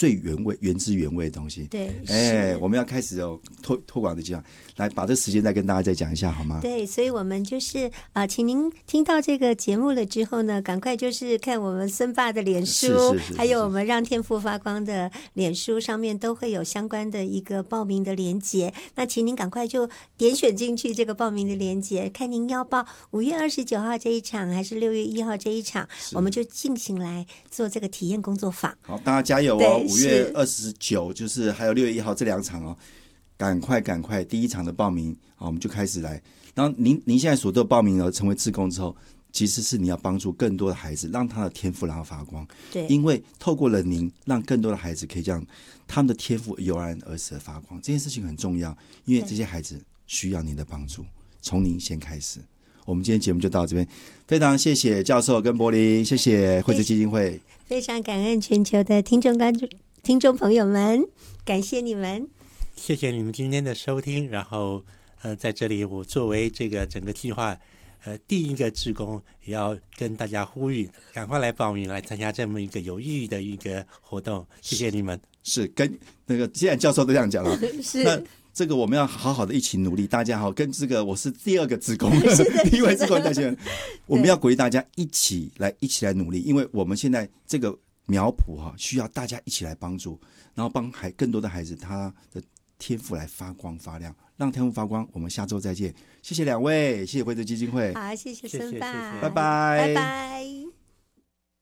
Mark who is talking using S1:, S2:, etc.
S1: 最原汁原味的东西。
S2: 对，
S1: 我们要开始拓广的计划，来把这时间再跟大家再讲一下好吗？
S2: 对，所以我们就是请您听到这个节目了之后呢，赶快就是看我们孙爸的脸书，还有我们让天赋发光的脸书上面都会有相关的一个报名的连结，那请您赶快就点选进去这个报名的连结，看您要报5月29号这一场还是6月1号这一场，我们就进行来做这个体验工作坊。
S1: 好，大家加油哦！5月29就是还有6月1号这2场哦，赶快！第一场的报名，好，我们就开始来。然后您现在所做报名了，成为志工之后，其实是你要帮助更多的孩子，让他的天赋让他发光。
S2: 对，
S1: 因为透过了您，让更多的孩子可以这样，他们的天赋油然而生的发光。这件事情很重要，因为这些孩子需要您的帮助，从您先开始。我们今天节目就到这边，非常谢谢教授跟柏霖，谢谢惠智基金会，
S2: 非常感恩全球的听众朋友们，感谢你们，
S3: 谢谢你们今天的收听。然后在这里我作为这个整个计划第一个志工，也要跟大家呼吁，赶快来报名，来参加这么一个有意义的一个活动。谢谢你们。
S1: 是跟那个既然教授都这样讲了，
S2: 是
S1: 那这个我们要好好的一起努力，大家好，跟这个我是第2个志工，第1位志工带线人，我们要鼓励大家一起来努力，因为我们现在这个苗圃需要大家一起来帮助，然后帮更多的孩子他的天赋来发光发亮，让天赋发光。我们下周再见，谢谢2位，谢谢惠智基金会，
S2: 好，谢谢孙爸，
S1: 拜拜，
S2: 拜拜。